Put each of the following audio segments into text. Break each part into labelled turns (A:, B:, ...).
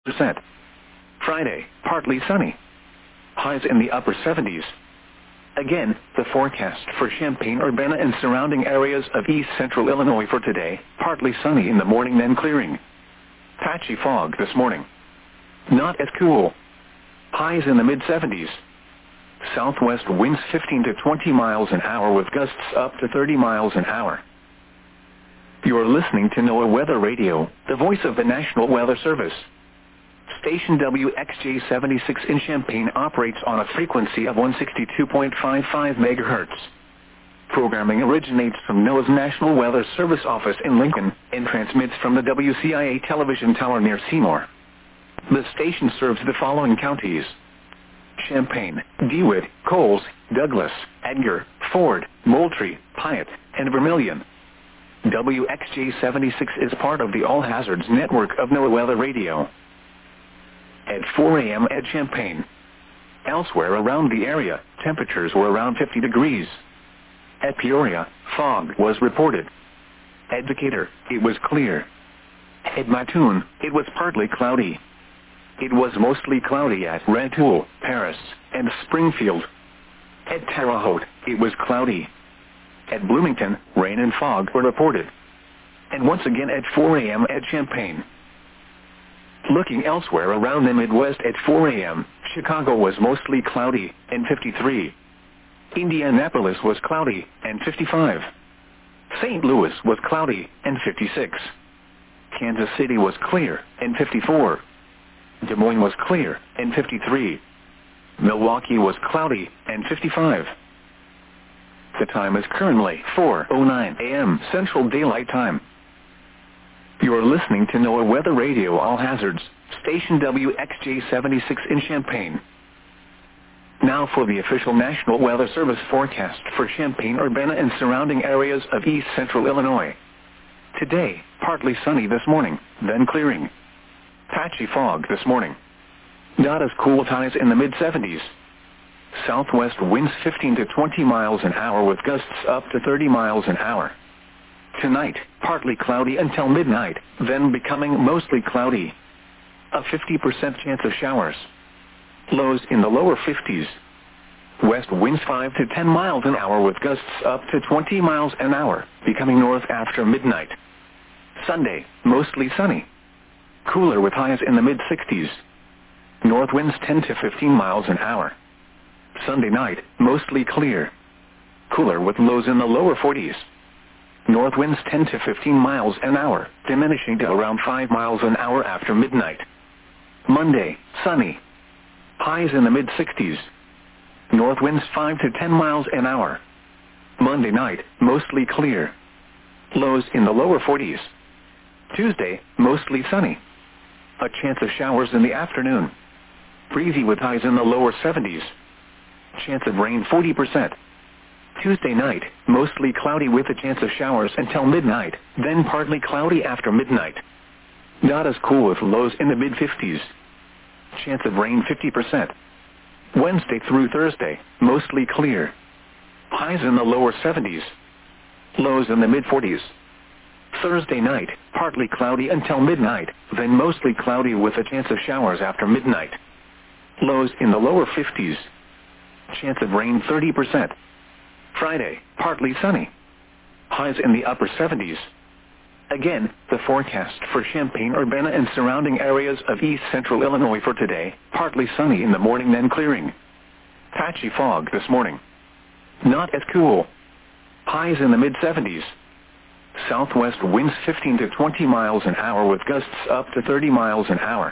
A: percent. Friday, partly sunny. Highs in the upper 70s. Again, the forecast for Champaign-Urbana and surrounding areas of east central Illinois for today, partly sunny in the morning then clearing. Patchy fog this morning. Not as cool. Highs in the mid-70s. Southwest winds 15 to 20 miles an hour with gusts up to 30 miles an hour. You're listening to NOAA Weather Radio, the voice of the National Weather Service. Station WXJ-76 in Champaign operates on a frequency of 162.55 MHz. Programming originates from NOAA's National Weather Service office in Lincoln and transmits from the WCIA television tower near Seymour. The station serves the following counties: Champaign, DeWitt, Coles, Douglas, Edgar, Ford, Moultrie, Piatt, and Vermilion. WXJ-76 is part of the All Hazards network of NOAA Weather Radio. At 4 a.m. at Champaign. Elsewhere around the area, temperatures were around 50 degrees. At Peoria, fog was reported. At Decatur, it was clear. At Mattoon, it was partly cloudy. It was mostly cloudy at Rantoul, Paris, and Springfield. At Terre Haute, it was cloudy. At Bloomington, rain and fog were reported. And once again at 4 a.m. at Champaign. Looking elsewhere around the Midwest at 4 a.m., Chicago was mostly cloudy and 53. Indianapolis was cloudy and 55. St. Louis was cloudy and 56. Kansas City was clear and 54. Des Moines was clear and 53. Milwaukee was cloudy and 55. The time is currently 4:09 a.m. Central Daylight Time. You're listening to NOAA Weather Radio All Hazards, station WXJ-76 in Champaign. Now for the official National Weather Service forecast for Champaign-Urbana and surrounding areas of east central Illinois. Today, partly sunny this morning, then clearing. Patchy fog this morning. Not as cool with highs in the mid-70s. Southwest winds 15 to 20 miles an hour with gusts up to 30 miles an hour. Tonight, partly cloudy until midnight, then becoming mostly cloudy. A 50% chance of showers. Lows in the lower 50s. West winds 5 to 10 miles an hour with gusts up to 20 miles an hour, becoming north after midnight. Sunday, mostly sunny. Cooler with highs in the mid-60s. North winds 10 to 15 miles an hour. Sunday night, mostly clear. Cooler with lows in the lower 40s. North winds 10 to 15 miles an hour, diminishing to around 5 miles an hour after midnight. Monday, sunny. Highs in the mid-60s. North winds 5 to 10 miles an hour. Monday night, mostly clear. Lows in the lower 40s. Tuesday, mostly sunny. A chance of showers in the afternoon. Breezy with highs in the lower 70s. Chance of rain 40%. Tuesday night, mostly cloudy with a chance of showers until midnight, then partly cloudy after midnight. Not as cool with lows in the mid-50s. Chance of rain 50%. Wednesday through Thursday, mostly clear. Highs in the lower 70s. Lows in the mid-40s. Thursday night, partly cloudy until midnight, then mostly cloudy with a chance of showers after midnight. Lows in the lower 50s. Chance of rain 30%. Friday, partly sunny. Highs in the upper 70s. Again, the forecast for Champaign-Urbana and surrounding areas of east central Illinois for today, partly sunny in the morning then clearing. Patchy fog this morning. Not as cool. Highs in the mid-70s. Southwest winds 15 to 20 miles an hour with gusts up to 30 miles an hour.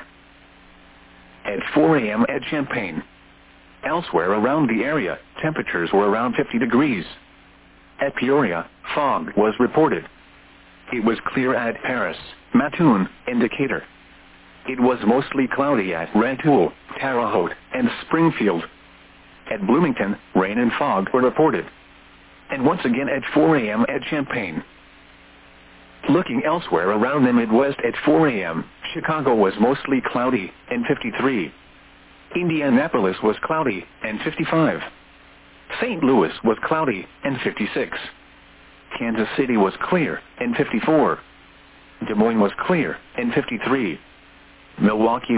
A: At 4 a.m. at Champaign. Elsewhere around the area, temperatures were around 50 degrees. At Peoria, fog was reported. It was clear at Paris, Mattoon, and Decatur. It was mostly cloudy at Rantoul, Terre Haute, and Springfield. At Bloomington, rain and fog were reported. And once again at 4 a.m. at Champaign. Looking elsewhere around the Midwest at 4 a.m., Chicago was mostly cloudy and 53. Indianapolis was cloudy and 55. St. Louis was cloudy and 56. Kansas City was clear and 54. Des Moines was clear and 53. Milwaukee